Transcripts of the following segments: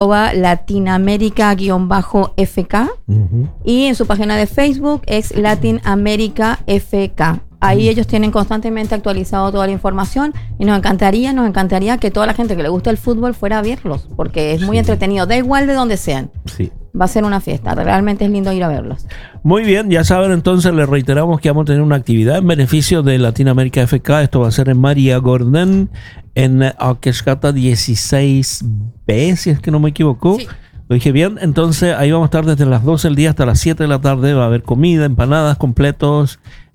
@latinamerica_FK. Y en su página de Facebook es Latin America FK. Ahí ellos tienen constantemente actualizado toda la información y nos encantaría que toda la gente que le gusta el fútbol fuera a verlos, porque es muy entretenido, da igual de donde sean. Sí. Va a ser una fiesta, realmente es lindo ir a verlos. Muy bien, ya saben, entonces les reiteramos que vamos a tener una actividad en beneficio de Latinoamérica FK. Esto va a ser en María Gordon, en Aquescata 16B, si es que no me equivoco. Sí. Lo dije bien. Entonces ahí vamos a estar desde las 12 del día hasta las 7 de la tarde. Va a haber comida, empanadas, completos.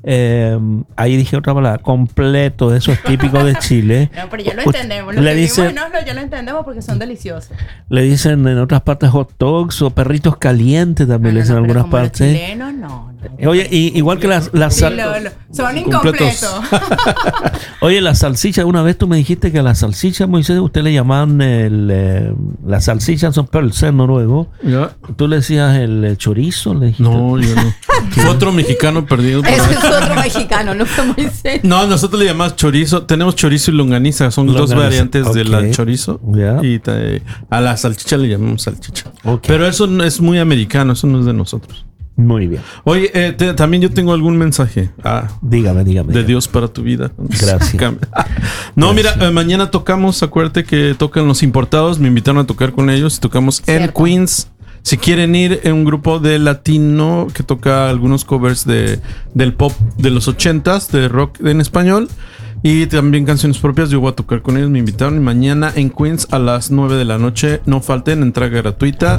Ahí dije otra palabra, completo, eso es típico de Chile. No, pero ya lo entendemos. Ya lo entendemos porque son deliciosos. Le dicen en otras partes hot dogs o perritos calientes también le dicen en algunas partes. Los chilenos, no. Oye, igual que las son incompletos. Oye, las salchichas, una vez tú me dijiste que a las salchichas, Moisés, usted le llamaban las salchichas son para el ser noruego. ¿Ya? Tú le decías el chorizo, le dijiste. No, yo no. Fue otro mexicano perdido. Ese es otro mexicano, no fue Moisés. No, nosotros le llamamos chorizo. Tenemos chorizo y longaniza. Son dos variantes de la chorizo. Yeah. Y a la salchicha le llamamos salchicha. Okay. Pero eso es muy americano. Eso no es de nosotros. Muy bien. Oye, también yo tengo algún mensaje. Dígame. De Dios para tu vida. Gracias. No, mira, mañana tocamos. Acuérdate que tocan Los Importados. Me invitaron a tocar con ellos. Y tocamos en Queens. Si quieren ir en un grupo de latino que toca algunos covers del pop de los 80s, de rock en español, y también canciones propias, yo voy a tocar con ellos, me invitaron. Y mañana en Queens a las 9 de la noche, no falten, entrada gratuita.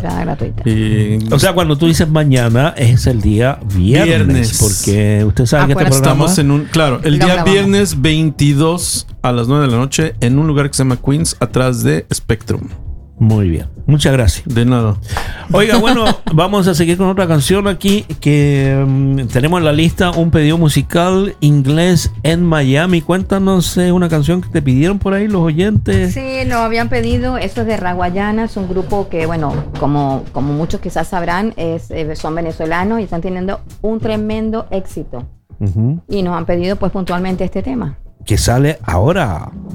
O sea, cuando tú dices mañana, es el día viernes. Porque usted sabe que este programa... Estamos el día viernes 22 a las 9 de la noche en un lugar que se llama Queens, atrás de Spectrum. Muy bien, muchas gracias. De nada. Oiga, bueno, vamos a seguir con otra canción aquí que tenemos en la lista, un pedido musical inglés en Miami. Cuéntanos una canción que te pidieron por ahí los oyentes. Sí, nos habían pedido, esto es de Raguayana, es un grupo que, bueno, como muchos quizás sabrán, son venezolanos y están teniendo un tremendo éxito. Y nos han pedido pues puntualmente este tema. Que sale ahora.